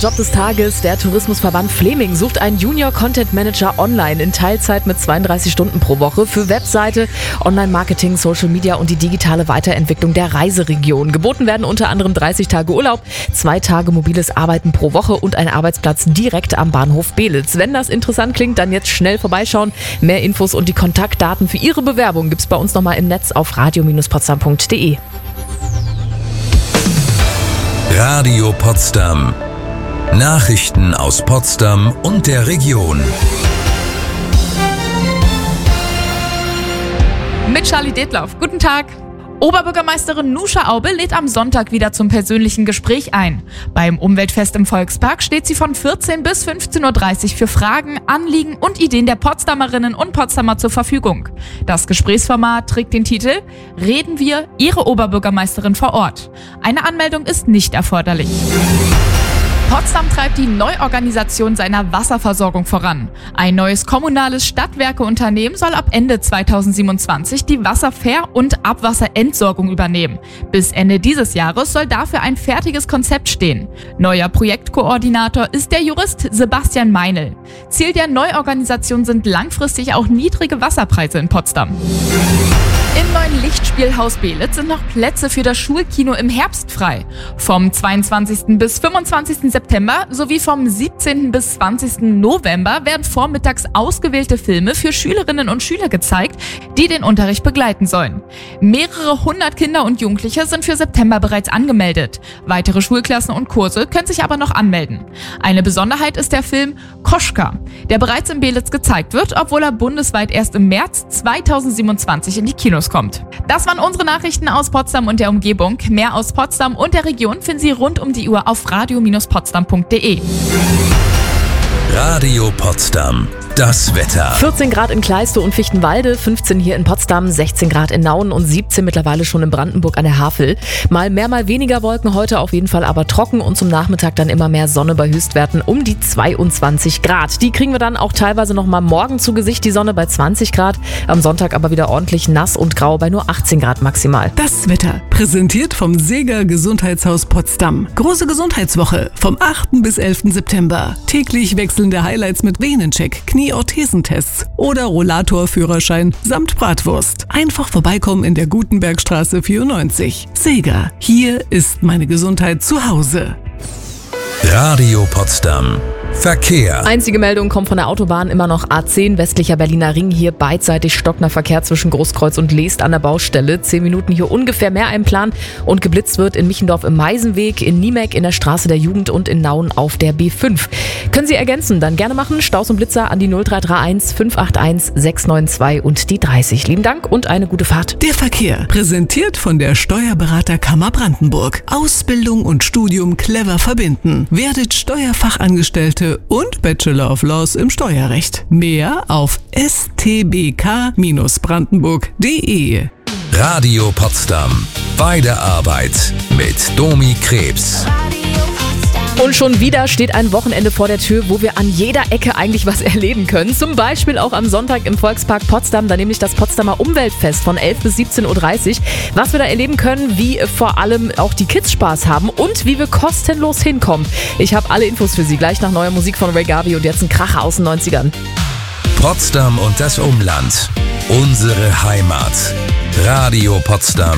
Job des Tages. Der Tourismusverband Fleming sucht einen Junior Content Manager online in Teilzeit mit 32 Stunden pro Woche für Webseite, Online-Marketing, Social Media und die digitale Weiterentwicklung der Reiseregion. Geboten werden unter anderem 30 Tage Urlaub, 2 Tage mobiles Arbeiten pro Woche und ein Arbeitsplatz direkt am Bahnhof Beelitz. Wenn das interessant klingt, dann jetzt schnell vorbeischauen. Mehr Infos und die Kontaktdaten für Ihre Bewerbung gibt's bei uns nochmal im Netz auf radio-potsdam.de. Radio Potsdam. Nachrichten aus Potsdam und der Region. Mit Charlie Detloff. Guten Tag. Oberbürgermeisterin Nusha Aube lädt am Sonntag wieder zum persönlichen Gespräch ein. Beim Umweltfest im Volkspark steht sie von 14 bis 15.30 Uhr für Fragen, Anliegen und Ideen der Potsdamerinnen und Potsdamer zur Verfügung. Das Gesprächsformat trägt den Titel Reden wir, Ihre Oberbürgermeisterin vor Ort. Eine Anmeldung ist nicht erforderlich. Potsdam treibt die Neuorganisation seiner Wasserversorgung voran. Ein neues kommunales Stadtwerkeunternehmen soll ab Ende 2027 die Wasserver- und Abwasserentsorgung übernehmen. Bis Ende dieses Jahres soll dafür ein fertiges Konzept stehen. Neuer Projektkoordinator ist der Jurist Sebastian Meinl. Ziel der Neuorganisation sind langfristig auch niedrige Wasserpreise in Potsdam. Im neuen Lichtspielhaus Beelitz sind noch Plätze für das Schulkino im Herbst frei. Vom 22. bis 25. September sowie vom 17. bis 20. November werden vormittags ausgewählte Filme für Schülerinnen und Schüler gezeigt, die den Unterricht begleiten sollen. Mehrere hundert Kinder und Jugendliche sind für September bereits angemeldet. Weitere Schulklassen und Kurse können sich aber noch anmelden. Eine Besonderheit ist der Film Koschka, der bereits in Beelitz gezeigt wird, obwohl er bundesweit erst im März 2027 in die Kinos kommt. Das waren unsere Nachrichten aus Potsdam und der Umgebung. Mehr aus Potsdam und der Region finden Sie rund um die Uhr auf radio-potsdam.de. Radio Potsdam. Das Wetter. 14 Grad in Kleistow und Fichtenwalde, 15 hier in Potsdam, 16 Grad in Nauen und 17 mittlerweile schon in Brandenburg an der Havel. Mal mehr, mal weniger Wolken, heute auf jeden Fall aber trocken und zum Nachmittag dann immer mehr Sonne bei Höchstwerten um die 22 Grad. Die kriegen wir dann auch teilweise noch mal morgen zu Gesicht, die Sonne bei 20 Grad. Am Sonntag aber wieder ordentlich nass und grau bei nur 18 Grad maximal. Das Wetter, präsentiert vom Seeger Gesundheitshaus Potsdam. Große Gesundheitswoche vom 8. bis 11. September. Täglich wechselnde Highlights mit Venencheck, Knie-Orthesentests oder Rollatorführerschein samt Bratwurst. Einfach vorbeikommen in der Gutenbergstraße 94. Seeger, hier ist meine Gesundheit zu Hause. Radio Potsdam. Verkehr. Einzige Meldung kommt von der Autobahn, immer noch A10, westlicher Berliner Ring. Hier beidseitig stockender Verkehr zwischen Großkreuz und Leest an der Baustelle. 10 Minuten hier ungefähr mehr einplanen und geblitzt wird in Michendorf im Meisenweg, in Niemek in der Straße der Jugend und in Nauen auf der B5. Können Sie ergänzen, dann gerne machen. Staus und Blitzer an die 0331 581 692 und die 30. Lieben Dank und eine gute Fahrt. Der Verkehr, präsentiert von der Steuerberaterkammer Brandenburg. Ausbildung und Studium clever verbinden. Werdet Steuerfachangestellte und Bachelor of Laws im Steuerrecht. Mehr auf stbk-brandenburg.de. Radio Potsdam. Bei der Arbeit mit Domi Krebs. Und schon wieder steht ein Wochenende vor der Tür, wo wir an jeder Ecke eigentlich was erleben können. Zum Beispiel auch am Sonntag im Volkspark Potsdam, da nämlich das Potsdamer Umweltfest von 11 bis 17.30 Uhr. Was wir da erleben können, wie vor allem auch die Kids Spaß haben und wie wir kostenlos hinkommen. Ich habe alle Infos für Sie gleich nach neuer Musik von Ray Garvey und jetzt ein Kracher aus den 90ern. Potsdam und das Umland. Unsere Heimat. Radio Potsdam.